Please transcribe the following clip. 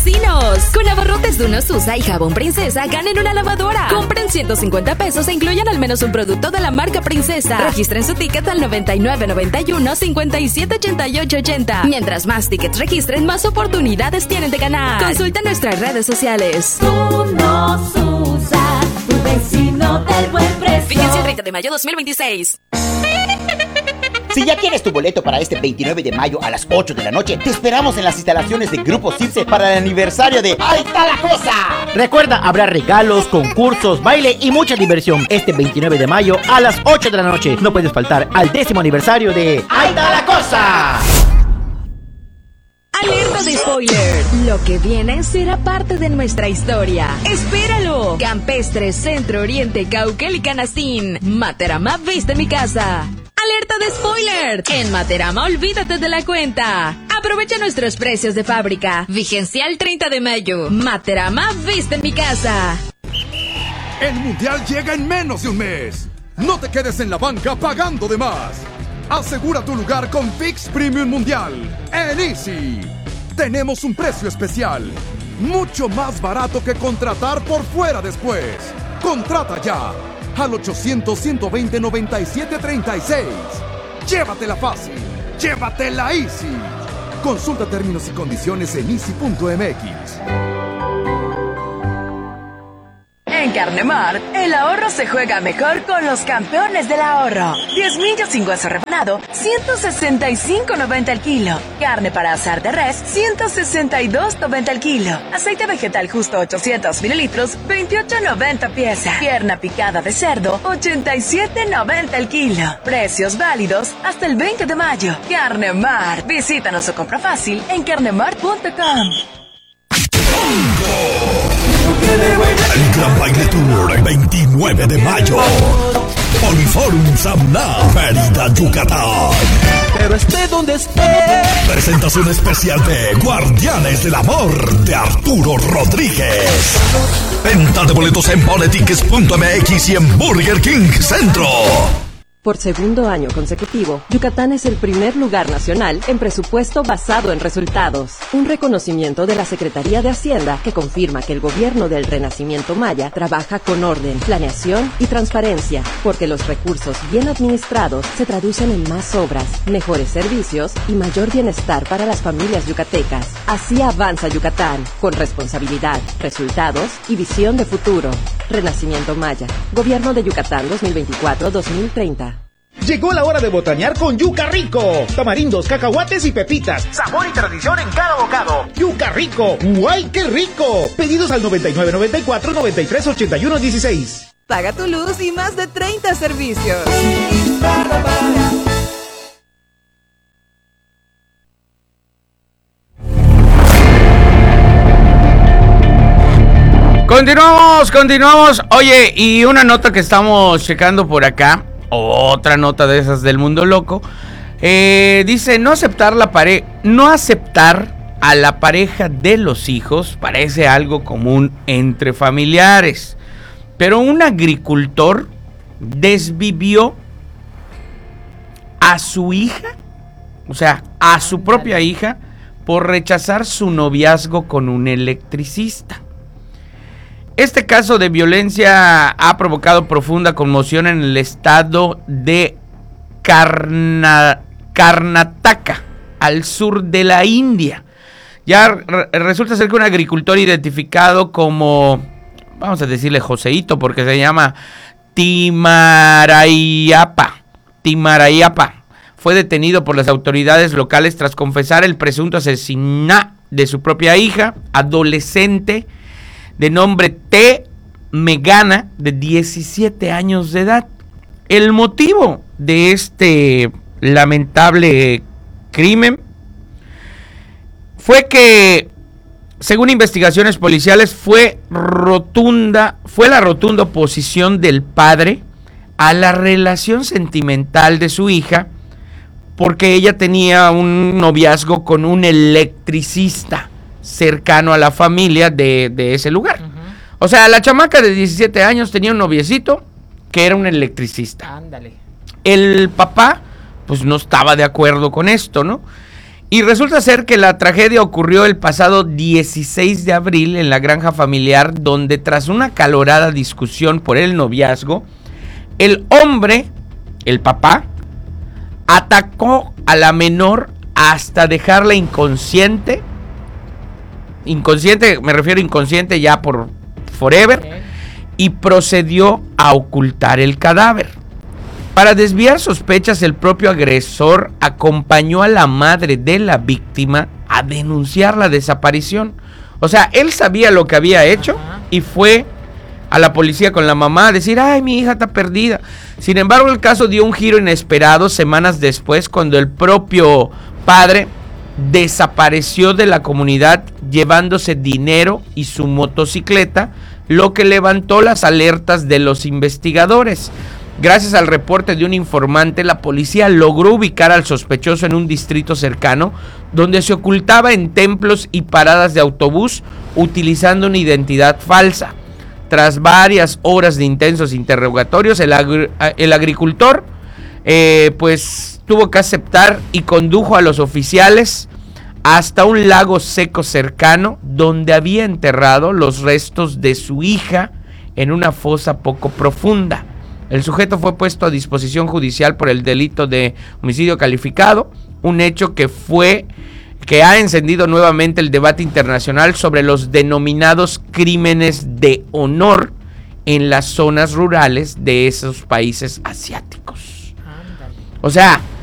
vecinos. Con abarrotes de Unos Usa y jabón Princesa, ganen una lavadora. Compren 150 pesos e incluyan al menos un producto de la marca Princesa. Registren su ticket al 9991-578880. Mientras más tickets registren, más oportunidades tienen de ganar. Consulta nuestras redes sociales. Unos Usa, tu vecino del buen precio. Vigencia el 30 de mayo 2026. Si ya tienes tu boleto para este 29 de mayo a las 8 de la noche, te esperamos en las instalaciones de Grupo Cipse para el aniversario de ¡Ahí está la cosa! Recuerda, habrá regalos, concursos, baile y mucha diversión este 29 de mayo a las 8 de la noche. No puedes faltar al 10º aniversario de ¡Ahí está la cosa! Alerta de spoiler. Lo que viene será parte de nuestra historia. ¡Espéralo! Campestre, Centro, Oriente, Cauquel y Canastín. Materama viste mi casa. ¡Alerta de spoiler! En Materama, olvídate de la cuenta. Aprovecha nuestros precios de fábrica. Vigencia el 30 de mayo. Materama viste mi casa. El Mundial llega en menos de un mes. No te quedes en la banca pagando de más. Asegura tu lugar con Fix Premium Mundial en Easy. Tenemos un precio especial, mucho más barato que contratar por fuera después. Contrata ya al 800-120-9736. Llévatela fácil, llévatela Easy. Consulta términos y condiciones en easy.mx. En Carnemart, el ahorro se juega mejor con los campeones del ahorro. 10 millos sin hueso rebanado, 165.90 el kilo. Carne para asar de res, 162.90 el kilo. Aceite vegetal justo 800 mililitros, 28.90 pieza. Pierna picada de cerdo, 87.90 el kilo. Precios válidos hasta el 20 de mayo. Carnemart. Visítanos o compra fácil en carnemart.com. El Gran Baile Tour, 29 de mayo. Poliforum Samná, Mérida, Yucatán. Pero esté donde esté. Presentación especial de Guardianes del Amor de Arturo Rodríguez. Venta de boletos en boletickets.mx y en Burger King Centro. Por segundo año consecutivo, Yucatán es el primer lugar nacional en presupuesto basado en resultados. Un reconocimiento de la Secretaría de Hacienda que confirma que el gobierno del Renacimiento Maya trabaja con orden, planeación y transparencia, porque los recursos bien administrados se traducen en más obras, mejores servicios y mayor bienestar para las familias yucatecas. Así avanza Yucatán, con responsabilidad, resultados y visión de futuro. Renacimiento Maya, Gobierno de Yucatán 2024-2030. Llegó la hora de botanear con Yuca Rico. Tamarindos, cacahuates y pepitas. Sabor y tradición en cada bocado. Yuca Rico. ¡Guay, qué rico! Pedidos al 9994-938116. Paga tu luz y más de 30 servicios. Continuamos. Oye, y una nota que estamos checando por acá. Otra nota de esas del mundo loco. Dice, no aceptar a la pareja de los hijos parece algo común entre familiares. Pero un agricultor desvivió a su hija, o sea, a su propia hija, por rechazar su noviazgo con un electricista. Este caso de violencia ha provocado profunda conmoción en el estado de Karnataka, al sur de la India. Ya resulta ser que un agricultor identificado como, vamos a decirle Joseito, porque se llama Timarayapa, fue detenido por las autoridades locales tras confesar el presunto asesinato de su propia hija, adolescente, de nombre T. Megana, de 17 años de edad. El motivo de este lamentable crimen fue que, según investigaciones policiales, fue la rotunda oposición del padre a la relación sentimental de su hija, porque ella tenía un noviazgo con un electricista cercano a la familia de ese lugar. O sea, la chamaca de 17 años tenía un noviecito que era un electricista. Ándale. El papá, pues no estaba de acuerdo con esto, ¿no? Y resulta ser que la tragedia ocurrió el pasado 16 de abril en la granja familiar, donde tras una acalorada discusión por el noviazgo, el hombre, el papá, atacó a la menor hasta dejarla inconsciente, me refiero inconsciente ya por forever, y procedió a ocultar el cadáver. Para desviar sospechas, el propio agresor acompañó a la madre de la víctima a denunciar la desaparición. O sea, él sabía lo que había hecho y fue a la policía con la mamá a decir, ay, mi hija está perdida. Sin embargo, el caso dio un giro inesperado semanas después, cuando el propio padre desapareció de la comunidad llevándose dinero y su motocicleta, lo que levantó las alertas de los investigadores. Gracias al reporte de un informante, la policía logró ubicar al sospechoso en un distrito cercano, donde se ocultaba en templos y paradas de autobús utilizando una identidad falsa. Tras varias horas de intensos interrogatorios, el agricultor pues tuvo que aceptar y condujo a los oficiales hasta un lago seco cercano, donde había enterrado los restos de su hija en una fosa poco profunda. El sujeto fue puesto a disposición judicial por el delito de homicidio calificado, un hecho que ha encendido nuevamente el debate internacional sobre los denominados crímenes de honor en las zonas rurales de esos países asiáticos. O sea,